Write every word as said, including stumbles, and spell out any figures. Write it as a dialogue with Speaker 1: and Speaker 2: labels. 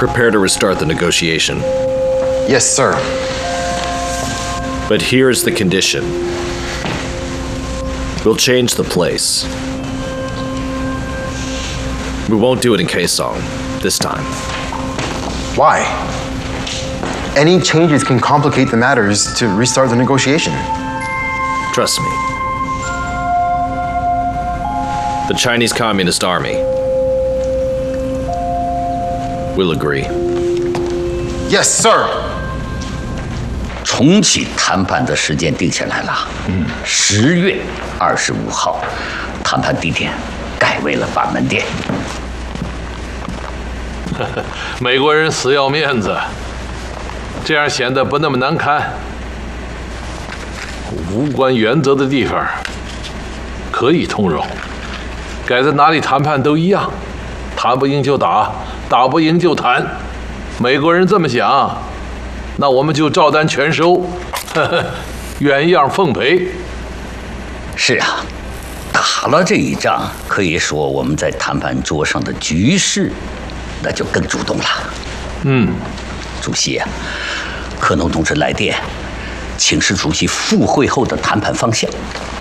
Speaker 1: Prepare to restart the negotiation.
Speaker 2: Yes, sir.
Speaker 1: But here's the condition. We'll change the place. We won't do it in Kaesong this time.
Speaker 2: Why? Any changes can complicate the matters to restart the negotiation.
Speaker 1: Trust me. The Chinese Communist Army will agree.
Speaker 2: Yes, sir.
Speaker 3: 重启谈判的时间定下来了，嗯，十月二十五号，谈判地点改为了板门店。
Speaker 4: 美国人死要面子，这样显得不那么难堪。无关原则的地方可以通融，改在哪里谈判都一样，谈不赢就打，打不赢就谈。美国人这么想，那我们就照单全收，呵呵，原样奉陪。
Speaker 3: 是啊，打了这一仗，可以说我们在谈判桌上的局势，那就更主动了。
Speaker 4: 嗯，
Speaker 3: 主席啊，克农同志来电，请示主席赴会后的谈判方向。